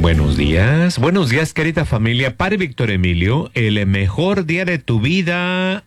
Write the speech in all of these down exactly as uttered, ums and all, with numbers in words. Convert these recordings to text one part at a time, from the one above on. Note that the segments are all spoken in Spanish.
Buenos días, buenos días querida familia. Padre Víctor Emilio, el mejor día de tu vida,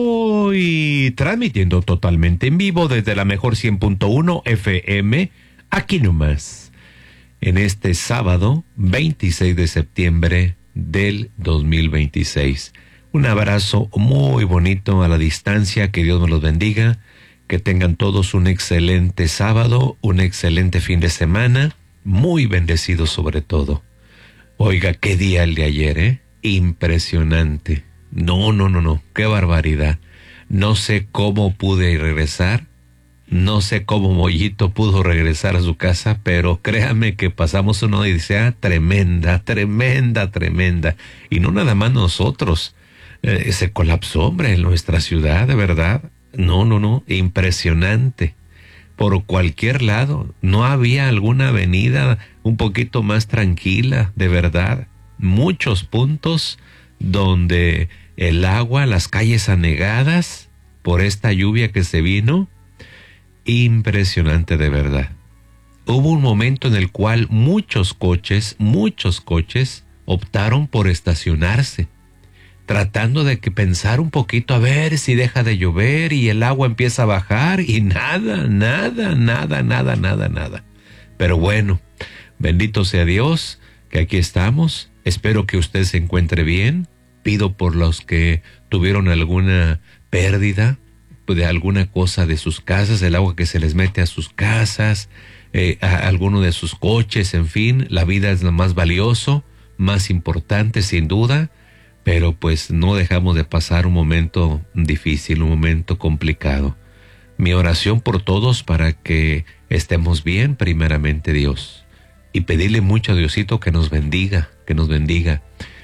hoy transmitiendo totalmente en vivo desde la mejor cien punto uno F M, aquí nomás, en este sábado veintiséis de septiembre del dos mil veintiséis. Un abrazo muy bonito a la distancia, que Dios me los bendiga, que tengan todos un excelente sábado, un excelente fin de semana, muy bendecido sobre todo. Oiga, qué día el de ayer, ¿eh? Impresionante. No, no, no, no, qué barbaridad. No sé cómo pude regresar, no sé cómo Mollito pudo regresar a su casa, pero créame que pasamos una odisea tremenda, tremenda, tremenda. Y no nada más nosotros, eh, se colapsó, hombre, en nuestra ciudad, de verdad. No, no, no, impresionante. Por cualquier lado, no había alguna avenida un poquito más tranquila, de verdad. Muchos puntos donde el agua, las calles anegadas por esta lluvia que se vino, impresionante de verdad. Hubo un momento en el cual muchos coches, muchos coches optaron por estacionarse, tratando de que pensar un poquito a ver si deja de llover y el agua empieza a bajar, y nada, nada, nada, nada, nada, nada. Pero bueno, bendito sea Dios que aquí estamos. Espero que usted se encuentre bien. Pido por los que tuvieron alguna pérdida de alguna cosa de sus casas, el agua que se les mete a sus casas, eh, a alguno de sus coches, en fin. La vida es lo más valioso, más importante sin duda. Pero pues no dejamos de pasar un momento difícil, un momento complicado. Mi oración por todos para que estemos bien, primeramente Dios. Y pedirle mucho a Diosito que nos bendiga, que nos bendiga.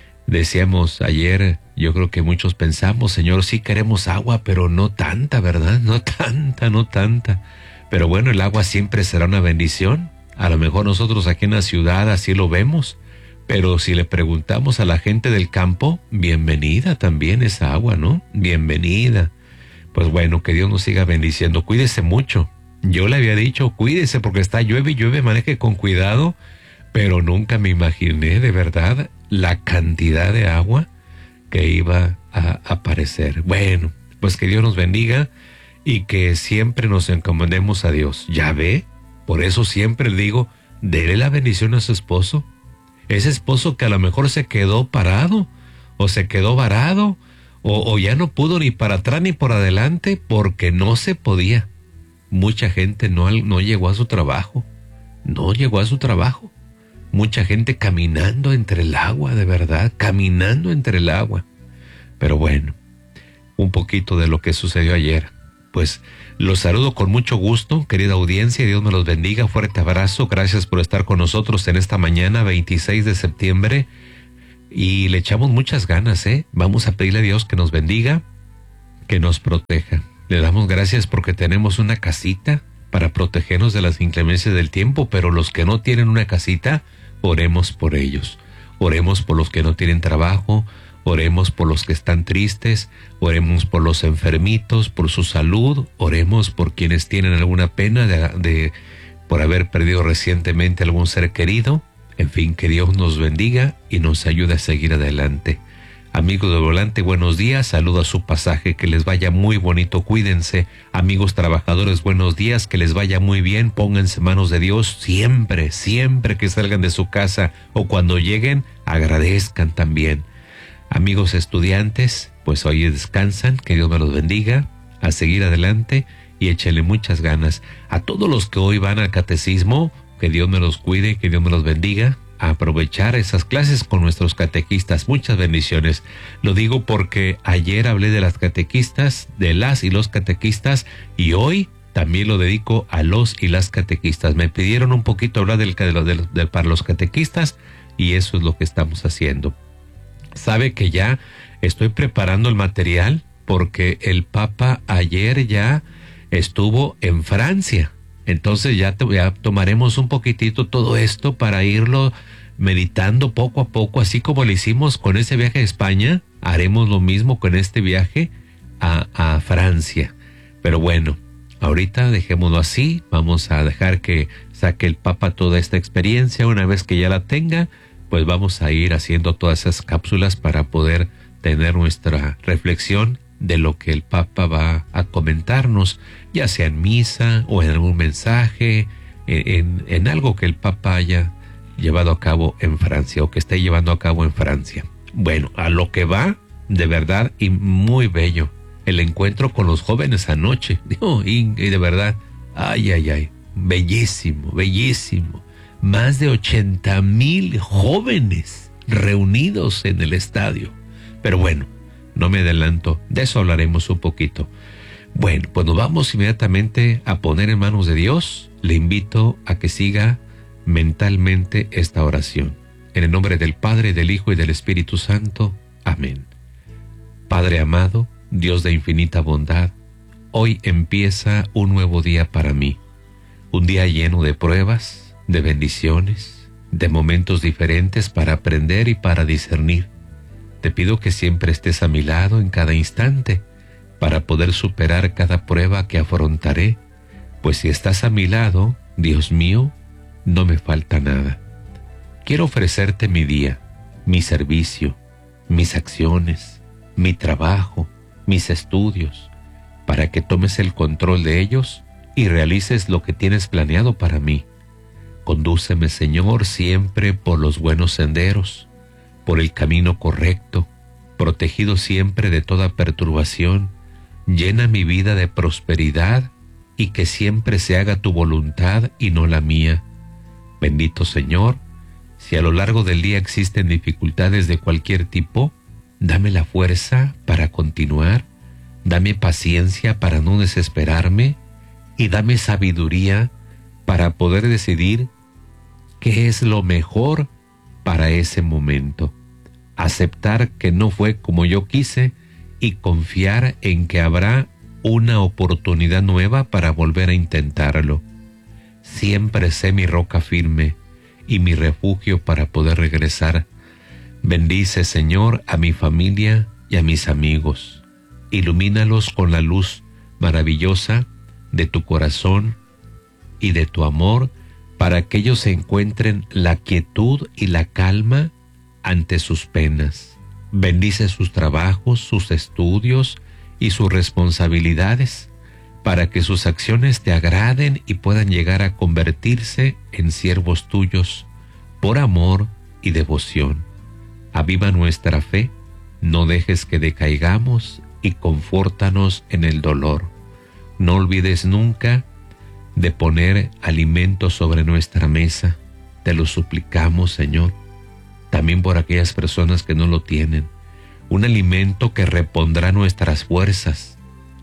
Decíamos ayer, yo creo que muchos pensamos, Señor, sí queremos agua, pero no tanta, ¿verdad? No tanta, no tanta. Pero bueno, el agua siempre será una bendición. A lo mejor nosotros aquí en la ciudad así lo vemos. Pero si le preguntamos a la gente del campo, bienvenida también esa agua, ¿no? Bienvenida. Pues bueno, que Dios nos siga bendiciendo. Cuídese mucho. Yo le había dicho, cuídese porque está llueve y llueve, maneje con cuidado. Pero nunca me imaginé de verdad la cantidad de agua que iba a aparecer. Bueno, pues que Dios nos bendiga y que siempre nos encomendemos a Dios. ¿Ya ve? Por eso siempre digo, dele la bendición a su esposo. Ese esposo que a lo mejor se quedó parado o se quedó varado o, o ya no pudo ni para atrás ni por adelante porque no se podía. Mucha gente no, no llegó a su trabajo, no llegó a su trabajo. Mucha gente caminando entre el agua, de verdad, caminando entre el agua. Pero bueno, un poquito de lo que sucedió ayer. Pues los saludo con mucho gusto, querida audiencia, Dios me los bendiga, fuerte abrazo, gracias por estar con nosotros en esta mañana, veintiséis de septiembre, y le echamos muchas ganas, ¿eh? Vamos a pedirle a Dios que nos bendiga, que nos proteja. Le damos gracias porque tenemos una casita para protegernos de las inclemencias del tiempo, pero los que no tienen una casita, oremos por ellos, oremos por los que no tienen trabajo, oremos por los que están tristes, oremos por los enfermitos, por su salud, oremos por quienes tienen alguna pena de, de por haber perdido recientemente algún ser querido. En fin, que Dios nos bendiga y nos ayude a seguir adelante. Amigos de Volante, buenos días, saludo a su pasaje, que les vaya muy bonito, cuídense. Amigos trabajadores, buenos días, que les vaya muy bien, pónganse en manos de Dios siempre, siempre que salgan de su casa o cuando lleguen, agradezcan también. Amigos estudiantes, pues hoy descansan, que Dios me los bendiga, a seguir adelante y échenle muchas ganas. A todos los que hoy van al catecismo, que Dios me los cuide, que Dios me los bendiga, a aprovechar esas clases con nuestros catequistas. Muchas bendiciones. Lo digo porque ayer hablé de las catequistas, de las y los catequistas, y hoy también lo dedico a los y las catequistas. Me pidieron un poquito hablar del, de, de, de, para los catequistas y eso es lo que estamos haciendo. Sabe que ya estoy preparando el material porque el Papa ayer ya estuvo en Francia. Entonces ya, te, ya tomaremos un poquitito todo esto para irlo meditando poco a poco, así como lo hicimos con ese viaje a España, haremos lo mismo con este viaje a, a Francia. Pero bueno, ahorita dejémoslo así, vamos a dejar que saque el Papa toda esta experiencia. Una vez que ya la tenga, pues vamos a ir haciendo todas esas cápsulas para poder tener nuestra reflexión de lo que el Papa va a comentarnos, ya sea en misa o en algún mensaje, en, en algo que el Papa haya llevado a cabo en Francia o que esté llevando a cabo en Francia. Bueno, a lo que va, de verdad, y muy bello, el encuentro con los jóvenes anoche, oh, y, y de verdad, ay, ay, ay, bellísimo, bellísimo. Más de ochenta mil jóvenes reunidos en el estadio. Pero bueno, no me adelanto, de eso hablaremos un poquito. Bueno, pues nos vamos inmediatamente a poner en manos de Dios. Le invito a que siga mentalmente esta oración. En el nombre del Padre, del Hijo y del Espíritu Santo. Amén. Padre amado, Dios de infinita bondad, hoy empieza un nuevo día para mí. Un día lleno de pruebas, de bendiciones, de momentos diferentes para aprender y para discernir. Te pido que siempre estés a mi lado en cada instante para poder superar cada prueba que afrontaré, pues si estás a mi lado, Dios mío, no me falta nada. Quiero ofrecerte mi día, mi servicio, mis acciones, mi trabajo, mis estudios, para que tomes el control de ellos y realices lo que tienes planeado para mí. Condúceme, Señor, siempre por los buenos senderos, por el camino correcto, protegido siempre de toda perturbación. Llena mi vida de prosperidad y que siempre se haga tu voluntad y no la mía. Bendito Señor, si a lo largo del día existen dificultades de cualquier tipo, dame la fuerza para continuar, dame paciencia para no desesperarme y dame sabiduría para poder decidir qué es lo mejor para ese momento. Aceptar que no fue como yo quise y confiar en que habrá una oportunidad nueva para volver a intentarlo. Siempre sé mi roca firme y mi refugio para poder regresar. Bendice, Señor, a mi familia y a mis amigos. Ilumínalos con la luz maravillosa de tu corazón y de tu amor, para que ellos encuentren la quietud y la calma ante sus penas. Bendice sus trabajos, sus estudios y sus responsabilidades, para que sus acciones te agraden y puedan llegar a convertirse en siervos tuyos por amor y devoción. Aviva nuestra fe, no dejes que decaigamos y confórtanos en el dolor. No olvides nunca de poner alimento sobre nuestra mesa. Te lo suplicamos, Señor. También por aquellas personas que no lo tienen. Un alimento que repondrá nuestras fuerzas.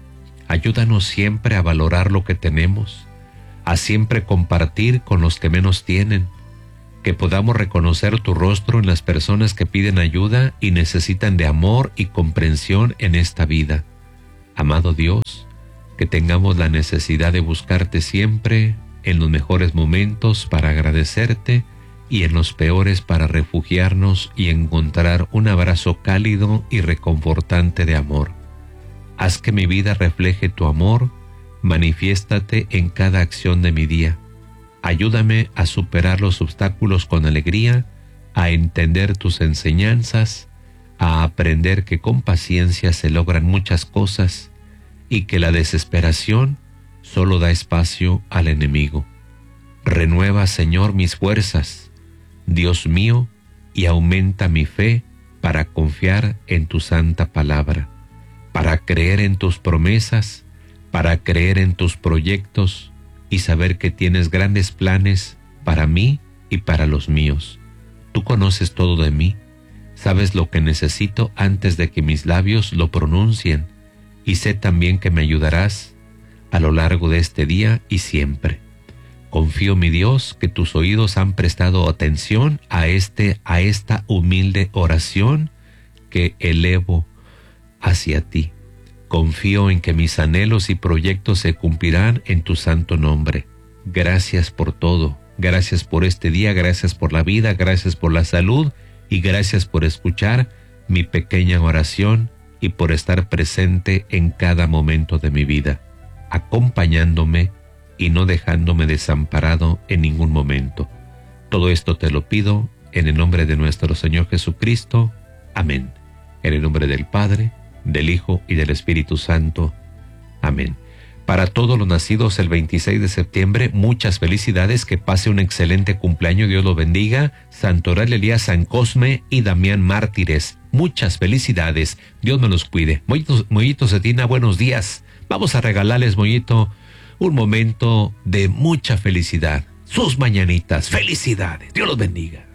Ayúdanos siempre a valorar lo que tenemos, a siempre compartir con los que menos tienen, que podamos reconocer tu rostro en las personas que piden ayuda y necesitan de amor y comprensión en esta vida. Amado Dios, que tengamos la necesidad de buscarte siempre en los mejores momentos para agradecerte y en los peores para refugiarnos y encontrar un abrazo cálido y reconfortante de amor. Haz que mi vida refleje tu amor, manifiéstate en cada acción de mi día. Ayúdame a superar los obstáculos con alegría, a entender tus enseñanzas, a aprender que con paciencia se logran muchas cosas y que la desesperación solo da espacio al enemigo. Renueva, Señor, mis fuerzas, Dios mío, y aumenta mi fe para confiar en tu santa palabra, para creer en tus promesas, para creer en tus proyectos y saber que tienes grandes planes para mí y para los míos. Tú conoces todo de mí, sabes lo que necesito antes de que mis labios lo pronuncien, y sé también que me ayudarás a lo largo de este día y siempre. Confío, mi Dios, que tus oídos han prestado atención a, este, a esta humilde oración que elevo hacia ti. Confío en que mis anhelos y proyectos se cumplirán en tu santo nombre. Gracias por todo. Gracias por este día, gracias por la vida, gracias por la salud y gracias por escuchar mi pequeña oración y por estar presente en cada momento de mi vida, acompañándome y no dejándome desamparado en ningún momento. Todo esto te lo pido en el nombre de nuestro Señor Jesucristo. Amén. En el nombre del Padre, del Hijo y del Espíritu Santo. Amén. Para todos los nacidos el veintiséis de septiembre, muchas felicidades, que pase un excelente cumpleaños, Dios los bendiga. Santoral Elías, San Cosme y Damián Mártires, muchas felicidades, Dios me los cuide. Mollito, Mollito Cetina, buenos días. Vamos a regalarles, Mollito, un momento de mucha felicidad. Sus mañanitas, felicidades, Dios los bendiga.